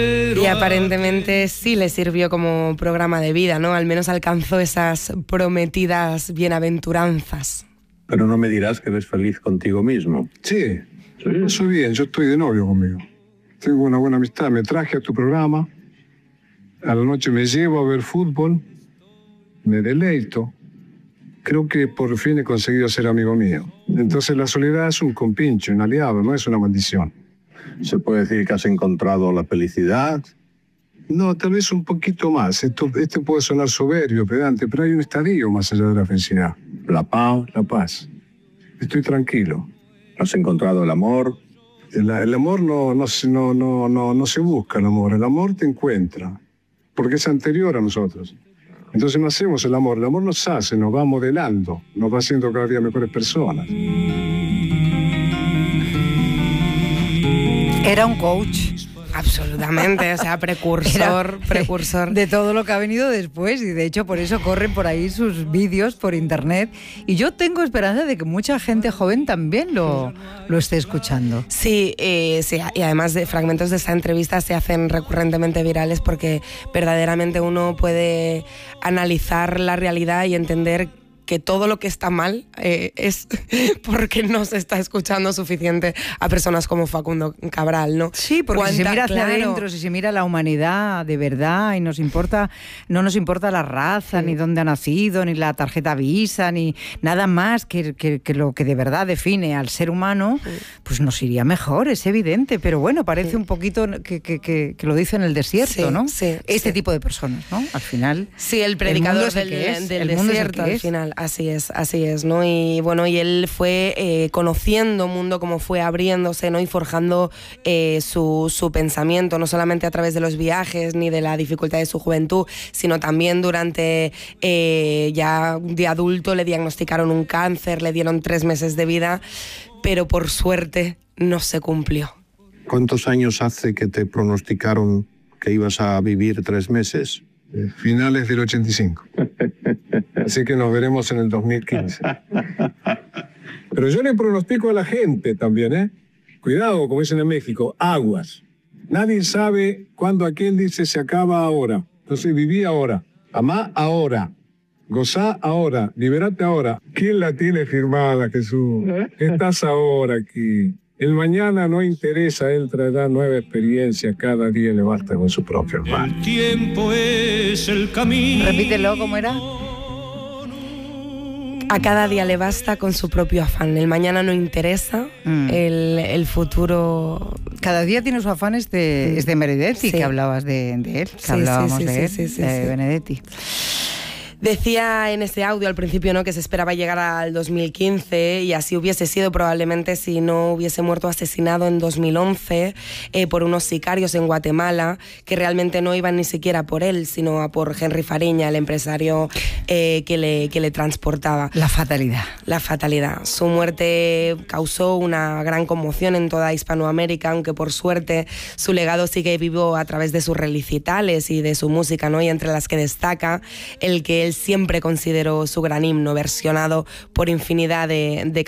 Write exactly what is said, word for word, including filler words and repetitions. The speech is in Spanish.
Y aparentemente sí le sirvió como programa de vida, ¿no? Al menos alcanzó esas prometidas bienaventuranzas. Pero no me dirás que eres feliz contigo mismo. Sí, sí, eso bien, yo estoy de novio conmigo. Tengo una buena amistad, me traje a tu programa, a la noche me llevo a ver fútbol, me deleito. Creo que por fin he conseguido ser amigo mío. Entonces la soledad es un compincho, un aliado, no es una maldición. ¿Se puede decir que has encontrado la felicidad? No, tal vez un poquito más. Esto, esto puede sonar soberbio, pedante, pero hay un estadio más allá de la felicidad. La paz. La paz. Estoy tranquilo. ¿Has encontrado el amor? El, el amor no, no, no, no, no, no se busca, el amor. El amor te encuentra, porque es anterior a nosotros. Entonces no hacemos el amor. El amor nos hace, nos va modelando, nos va haciendo cada día mejores personas. Era un coach. Absolutamente, o sea, precursor, Era, precursor. De todo lo que ha venido después, y de hecho por eso corren por ahí sus vídeos por internet. Y yo tengo esperanza de que mucha gente joven también lo, lo esté escuchando. Sí, eh, sí, y además de fragmentos de esta entrevista se hacen recurrentemente virales porque verdaderamente uno puede analizar la realidad y entender que todo lo que está mal eh, es porque no se está escuchando suficiente a personas como Facundo Cabral, ¿no? Sí, porque si se mira hacia claro. adentro, si se mira la humanidad de verdad y nos importa, no nos importa la raza, sí. ni dónde ha nacido, ni la tarjeta Visa, ni nada más que, que, que lo que de verdad define al ser humano, sí. pues nos iría mejor, es evidente. Pero bueno, parece sí. un poquito que, que, que, que lo dice en el desierto, sí, ¿no? Sí, este sí. tipo de personas, ¿no? Al final. Sí, el predicador el del, es, del el desierto, al final. Así es, así es, ¿no? Y bueno, y él fue eh, conociendo mundo, como fue abriéndose, ¿no? Y forjando eh, su, su pensamiento, no solamente a través de los viajes ni de la dificultad de su juventud, sino también durante eh, ya de adulto le diagnosticaron un cáncer, le dieron tres meses de vida, pero por suerte no se cumplió. ¿Cuántos años hace que te pronosticaron que ibas a vivir tres meses? Eh, finales del ochenta y cinco. Así que nos veremos en el dos mil quince. Pero yo le pronostico a la gente también, ¿eh? Cuidado, como dicen en México, aguas. Nadie sabe cuándo aquel dice se acaba ahora. Entonces viví ahora, amá ahora, gozá ahora, liberate ahora. ¿Quién la tiene firmada, Jesús? Estás ahora aquí. El mañana no interesa, él traerá nueva experiencia, cada día le basta con su propio hermano. El tiempo es el camino. Repítelo, ¿cómo era? A cada día le basta con su propio afán. El mañana no interesa, mm. el, el futuro... Cada día tiene su afán, es de, es de Benedetti, sí. que hablabas de, de él, que sí, hablábamos sí, sí, de él, sí, sí, de sí. Benedetti. Decía en ese audio al principio, ¿no?, que se esperaba llegar al dos mil quince y así hubiese sido probablemente si no hubiese muerto asesinado en dos mil once eh, por unos sicarios en Guatemala que realmente no iban ni siquiera por él, sino a por Henry Fariña, el empresario eh, que, le, que le transportaba. La fatalidad. La fatalidad. Su muerte causó una gran conmoción en toda Hispanoamérica, aunque por suerte su legado sigue vivo a través de sus recitales y de su música, ¿no?, y entre las que destaca el que él siempre consideró su gran himno, versionado por infinidad de, de